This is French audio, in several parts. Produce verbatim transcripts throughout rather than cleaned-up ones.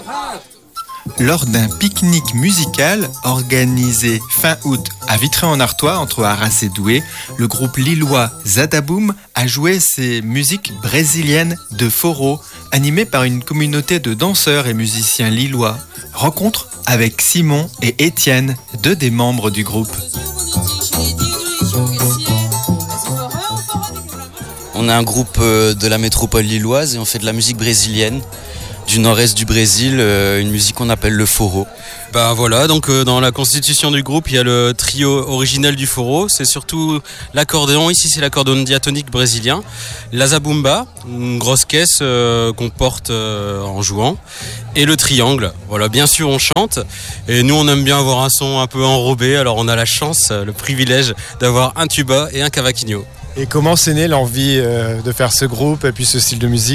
Lors d'un pique-nique musical organisé fin août à Vitré-en-Artois entre Arras et Douai, le groupe lillois Zadaboum a joué ses musiques brésiliennes de forró, animées par une communauté de danseurs et musiciens lillois. Rencontre avec Simon et Étienne, deux des membres du groupe. On est un groupe de la métropole lilloise et on fait de la musique brésilienne. Du nord-est du Brésil, une musique qu'on appelle le forró. Bah voilà, donc euh, dans la constitution du groupe, il y a le trio originel du forró, c'est surtout l'accordéon, ici c'est l'accordéon diatonique brésilien, la zabumba, une grosse caisse euh, qu'on porte euh, en jouant, et le triangle. Voilà, bien sûr on chante, et nous on aime bien avoir un son un peu enrobé, alors on a la chance, le privilège d'avoir un tuba et un cavaquinho. Et comment c'est né l'envie euh, de faire ce groupe et puis ce style de musique ?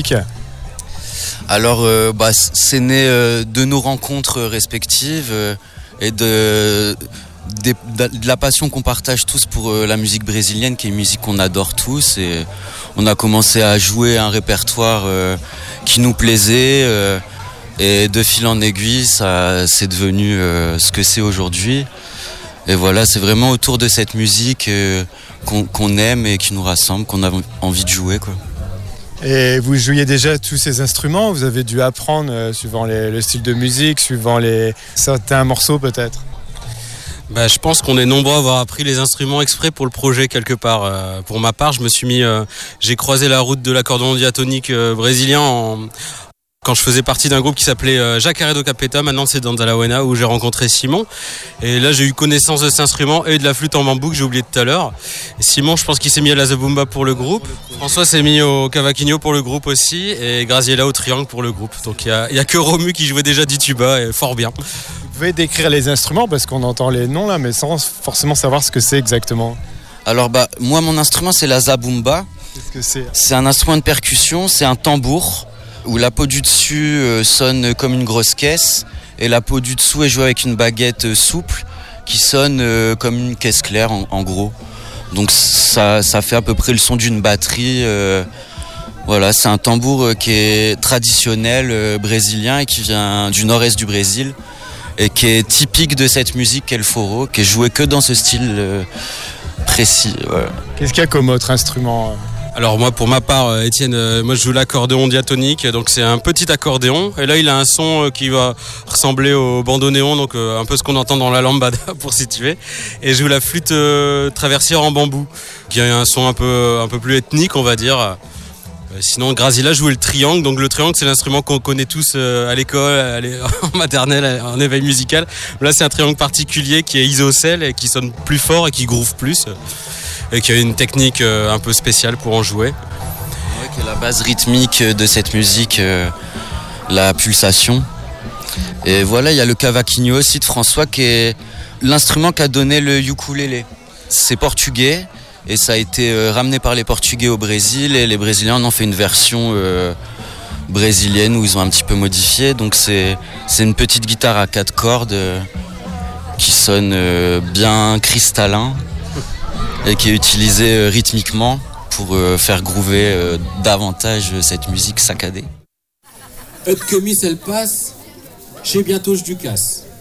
Alors, euh, bah, c'est né euh, de nos rencontres respectives euh, et de, de, de la passion qu'on partage tous pour euh, la musique brésilienne, qui est une musique qu'on adore tous. Et on a commencé à jouer un répertoire euh, qui nous plaisait. Euh, et de fil en aiguille, ça, c'est devenu euh, ce que c'est aujourd'hui. Et voilà, c'est vraiment autour de cette musique euh, qu'on, qu'on aime et qui nous rassemble, qu'on a envie de jouer, quoi. Et vous jouiez déjà tous ces instruments, vous avez dû apprendre euh, suivant les, le style de musique, suivant les, certains morceaux peut-être. Bah, je pense qu'on est nombreux à avoir appris les instruments exprès pour le projet quelque part. Euh, pour ma part, je me suis mis, euh, j'ai croisé la route de l'accordéon diatonique euh, brésilien en, quand je faisais partie d'un groupe qui s'appelait euh, Jacaré do Capeta, maintenant c'est Danzalauena, où j'ai rencontré Simon. Et là j'ai eu connaissance de cet instrument et de la flûte en bambou que j'ai oublié tout à l'heure. Et Simon, je pense qu'il s'est mis à la zabumba pour le groupe. François s'est mis au cavaquinho pour le groupe aussi, et Graziella au triangle pour le groupe. Donc il n'y a, a que Romu qui jouait déjà du tuba, et fort bien. Vous pouvez décrire les instruments, parce qu'on entend les noms là, mais sans forcément savoir ce que c'est exactement. Alors bah, moi mon instrument c'est la zabumba. Qu'est-ce que c'est ? C'est un instrument de percussion, c'est un tambour, où la peau du dessus euh, sonne comme une grosse caisse, et la peau du dessous est jouée avec une baguette euh, souple, qui sonne euh, comme une caisse claire en, en gros. Donc ça, ça fait à peu près le son d'une batterie. Euh, voilà, c'est un tambour euh, qui est traditionnel euh, brésilien et qui vient du nord-est du Brésil et qui est typique de cette musique qu'est le forró, qui est joué que dans ce style euh, précis. Voilà. Qu'est-ce qu'il y a comme autre instrument ? Alors moi, pour ma part, Étienne, euh, moi je joue l'accordéon diatonique, donc c'est un petit accordéon, et là il a un son euh, qui va ressembler au bandoneon, donc euh, un peu ce qu'on entend dans la lambada pour situer, et je joue la flûte euh, traversière en bambou, qui a un son un peu, un peu plus ethnique, on va dire. Euh, sinon, Graziella jouait le triangle, donc le triangle c'est l'instrument qu'on connaît tous euh, à l'école, à l'é- en maternelle, en éveil musical. Là c'est un triangle particulier qui est isocèle et qui sonne plus fort et qui groove plus. Et qui a une technique euh, un peu spéciale pour en jouer. Ouais, qui est la base rythmique de cette musique, euh, la pulsation. Et voilà, il y a le cavaquinho aussi de François, qui est l'instrument qu'a donné le ukulélé. C'est portugais, et ça a été euh, ramené par les Portugais au Brésil, et les Brésiliens en ont fait une version euh, brésilienne où ils ont un petit peu modifié. Donc c'est, c'est une petite guitare à quatre cordes euh, qui sonne euh, bien cristallin, et qui est utilisé euh, rythmiquement pour euh, faire groover euh, davantage euh, cette musique saccadée. Et que mis elle passe, j'ai bientôt je du casse.